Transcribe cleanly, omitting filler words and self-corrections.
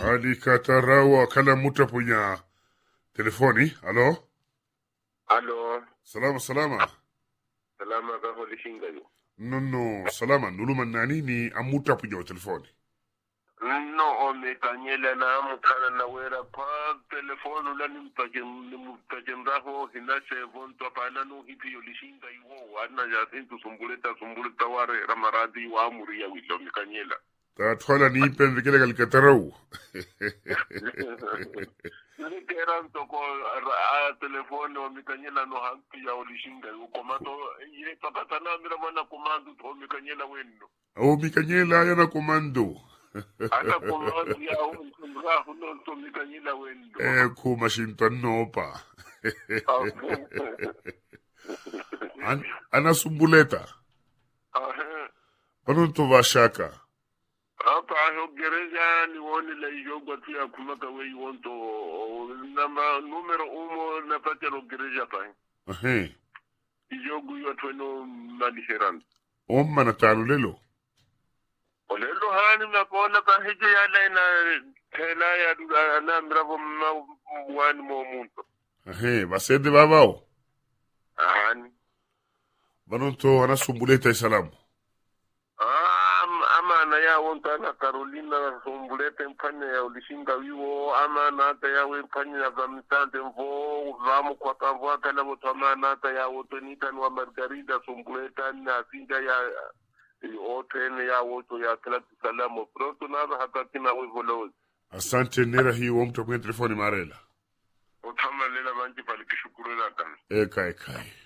alikatarawa kala muta punya telefoni. Alo? Alo. Salama. Salama ka holi shingayo. No, salama. Nuluman nani ni amuta punya telefoni. No, ome kanyela na amukana na wera pa telefonu la nimutajem raho hinase vonto apana no hipi yolishinga iwo wana ya sintu sumbuleta ware ramaradi wa amuri ya wilo mikanyela. Tatwala ni ipen vikele kalikatarawu. Nikeran toko telefoni wa mikanyela no hampi ya olishinga iwo komato ye papatana mira mana komando to mikanyela wendo. O mikanyela yana komando. Ana komando ya raho no to mikanyela wendo. Ku mashintan nopa. Ana sumbuleta. Panunto vashaka. Hapa hiyo gereja ni woni la yoga pia kumaka we wonto namba numero 1 na patero gereja pa. Yogu yo tweno maliheran. Omma na talo lelo. Olelo hani makona pa hije ya na hela ya duga na mravo mwani momunto. Basede babao. Hani. Panunto ana sumbuleta isalamu. Ama ya wonta na Carolina sumbulete mpanya ya ulishinga wiwo ama na hata ya we mpanya ya vamtante mvo vamu kwa kavwa kala moto ama na hata ya wotonita wa Margarida sumbuleta na finja ya otene ya woto ya kala salamu pronto na hata kina we volozi. Asante nera hii womto kwenye telefoni marela. Otama lela manji pali kishukuru na kani. Kai.